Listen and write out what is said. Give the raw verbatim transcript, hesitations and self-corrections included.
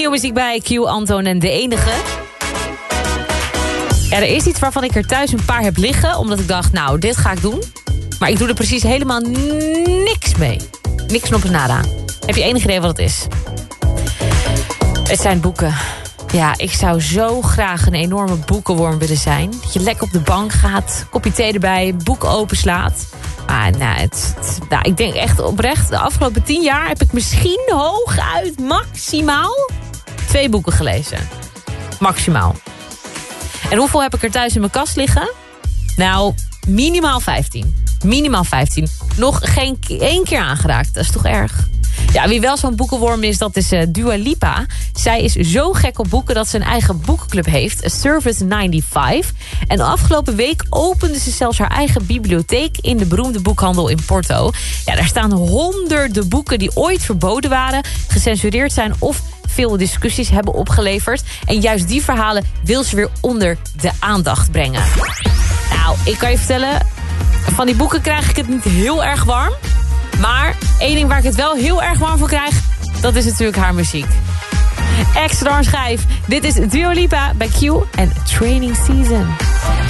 Nieuwe muziek bij Q, Anton en De Enige. Ja, er is iets waarvan ik er thuis een paar heb liggen. Omdat ik dacht, nou, dit ga ik doen. Maar ik doe er precies helemaal niks mee. Niks op nada. Heb je enig idee wat het is? Het zijn boeken. Ja, ik zou zo graag een enorme boekenworm willen zijn. Dat je lekker op de bank gaat, kopje thee erbij, boek openslaat. Maar nou, het, het, nou, ik denk echt oprecht, de afgelopen tien jaar heb ik misschien hooguit maximaal twee boeken gelezen. Maximaal. En hoeveel heb ik er thuis in mijn kast liggen? Nou, minimaal vijftien. Minimaal vijftien. Nog geen één keer aangeraakt. Dat is toch erg? Ja, wie wel zo'n boekenworm is, dat is uh, Dua Lipa. Zij is zo gek op boeken dat ze een eigen boekenclub heeft. Service vijfennegentig. En de afgelopen week opende ze zelfs haar eigen bibliotheek in de beroemde boekhandel in Porto. Ja, daar staan honderden boeken die ooit verboden waren, gecensureerd zijn of veel discussies hebben opgeleverd. En juist die verhalen wil ze weer onder de aandacht brengen. Nou, ik kan je vertellen, van die boeken krijg ik het niet heel erg warm. Maar één ding waar ik het wel heel erg warm van krijg, dat is natuurlijk haar muziek. Extra schijf. Dit is Dua Lipa bij Q en Training Season.